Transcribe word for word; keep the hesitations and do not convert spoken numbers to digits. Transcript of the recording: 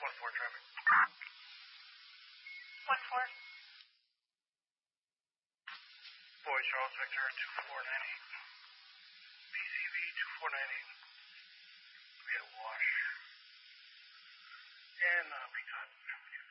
One four traffic. One four. Boy Charles Victor two four nine eight. P C V two four nine eight. We had a wash. And uh, Peacock.